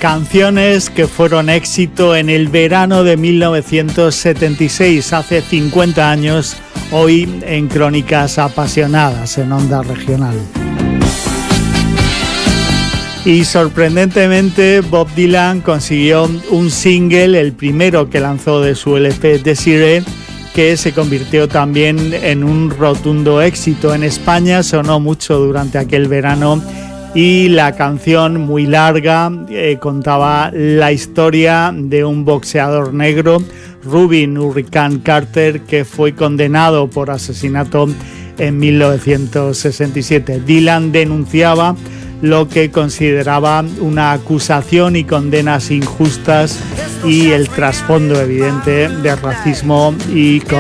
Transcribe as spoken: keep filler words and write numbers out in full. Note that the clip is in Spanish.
canciones que fueron éxito en el verano de mil novecientos setenta y seis, hace cincuenta años, hoy en Crónicas Apasionadas en Onda Regional. Y sorprendentemente Bob Dylan consiguió un single, el primero que lanzó de su L P Desire, que se convirtió también en un rotundo éxito. En España sonó mucho durante aquel verano y la canción, muy larga, eh, contaba la historia de un boxeador negro, Rubin Hurricane Carter, que fue condenado por asesinato en mil novecientos sesenta y siete. Dylan denunciaba lo que consideraba una acusación y condenas injustas y el trasfondo evidente de racismo y